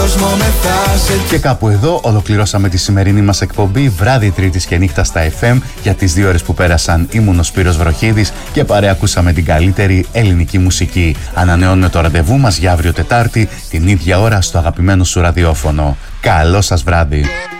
Και κάπου εδώ ολοκληρώσαμε τη σημερινή μας εκπομπή βράδυ Τρίτης και νύχτα στα FM. Για τις 2 ώρες που πέρασαν ήμουν ο Σπύρος Βροχίδης και παρεακούσαμε την καλύτερη ελληνική μουσική. Ανανεώνουμε το ραντεβού μας για αύριο Τετάρτη την ίδια ώρα στο αγαπημένο σου ραδιόφωνο. Καλό σας βράδυ.